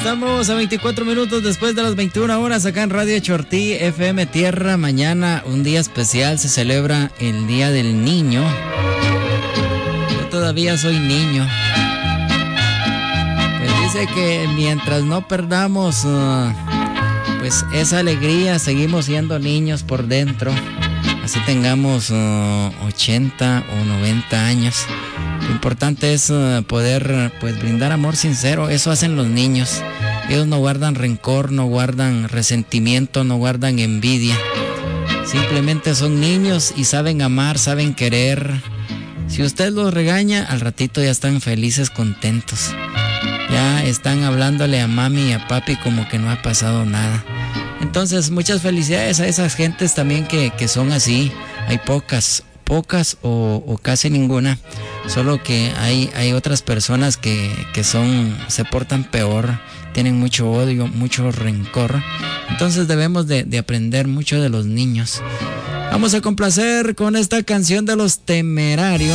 Estamos a 24 minutos después de las 21 horas acá en Radio Chortí, FM Tierra. Mañana, un día especial, se celebra el Día del Niño. Yo todavía soy niño. Pues dice que mientras no perdamos pues esa alegría, seguimos siendo niños por dentro. Así tengamos 80 o 90 años. Lo importante es poder pues brindar amor sincero. Eso hacen los niños. Ellos no guardan rencor, no guardan resentimiento, no guardan envidia. Simplemente son niños y saben amar, saben querer. Si usted los regaña, al ratito ya están felices, contentos. Ya están hablándole a mami y a papi como que no ha pasado nada. Entonces, muchas felicidades a esas gentes también que son así. Hay pocas o casi ninguna. Solo que hay otras personas que se portan peor, tienen mucho odio, mucho rencor. Entonces debemos de aprender mucho de los niños. Vamos a complacer con esta canción de Los Temerarios.